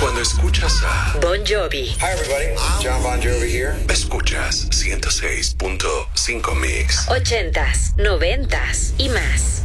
Cuando escuchas a Bon Jovi. Hi everybody, John Bon Jovi here. Escuchas 106.5 Mix. 80s, 90s y más.